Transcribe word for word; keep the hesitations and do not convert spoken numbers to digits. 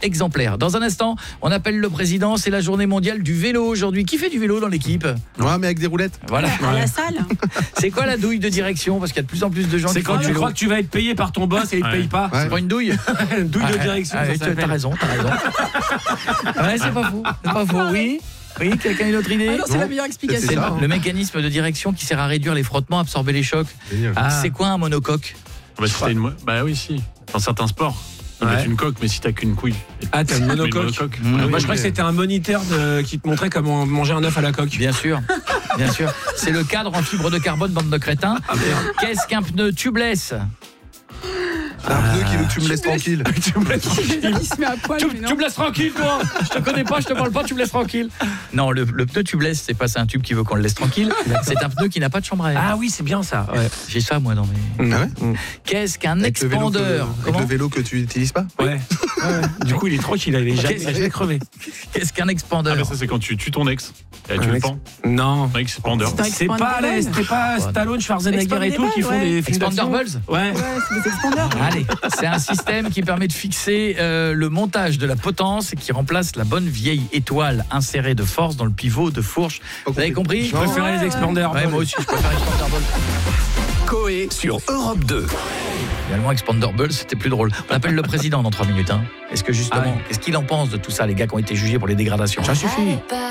exemplaires. Dans un instant, on appelle le président, c'est la journée mondiale du vélo aujourd'hui. Qui fait du vélo dans l'équipe ? Ouais, mais avec des roulettes. Voilà. À la salle. C'est quoi la douille de direction ? Parce qu'il y a de plus en plus de gens C'est qui quand font du tu vélo. crois que tu vas être payé par ton boss et il te Ouais. paye pas. Ouais. C'est pas une douille ? Une douille de Ah, direction, ah, ça ah, s'appelle. T'as raison, t'as raison. Ouais, c'est pas faux. C'est pas faux, oui. Oui, quelqu'un a une autre idée ? Ah non, c'est la meilleure explication. C'est ça, le, hein. le mécanisme de direction qui sert à réduire les frottements, absorber les chocs. Ah. C'est quoi un monocoque ? Bah, si t'as une... mo- bah oui, si. Dans certains sports, ils Ouais. mettent une coque, mais si t'as qu'une couille. Ah, t'as une Mais monocoque. monocoque. Mmh. Ah, Oui, moi, je crois mais- que c'était un moniteur de... qui te montrait comment manger un œuf à la coque. Bien sûr, bien sûr. C'est le cadre en fibre de carbone, bande de crétins. Qu'est-ce qu'un pneu tubeless ? C'est un pneu qui nous tu me laisses tranquille. Tu me laisses Il se met à poil, Tu, mais non. tu me laisses tranquille, toi. Je te connais pas, je te parle pas, tu me laisses tranquille. Non, le, le pneu tubeless, c'est pas c'est un tube qui veut qu'on le laisse tranquille. C'est un pneu qui n'a pas de chambre à air. Ah oui, c'est bien ça. Ouais. J'ai ça, moi, dans mes... Ah ouais Qu'est-ce qu'un Avec le vélo que- expandeur ? Avec Comment le vélo que tu n'utilises pas. Ouais. Ouais. Du coup, il est tranquille, il est jamais, il a jamais crevé. Qu'est-ce qu'un Ah, expandeur ? mais ça, c'est quand tu tues ton ex. Et tu Un le ex- pends. Non. Avec Expander. C'est un C'est pas les, Expandable. c'était pas Stallone, Schwarzenegger et tout qui font Expandable, des films d'action. Expandables ? Ouais. Ouais, c'est des expandeurs. Allez, c'est un système qui permet de fixer euh, le montage de la potence et qui remplace la bonne vieille étoile insérée de force dans le pivot de fourche. Vous avez compris ? Je préférais Ouais, les ouais. Expanders. Ouais, moi aussi, je préfère Expandable. Coé sur Europe deux. Finalement, Expandable, c'était plus drôle. On appelle le président dans trois minutes. Hein. Est-ce que justement, Ah ouais. qu'est-ce qu'il en pense de tout ça, les gars qui ont été jugés pour les dégradations ? Ça suffit.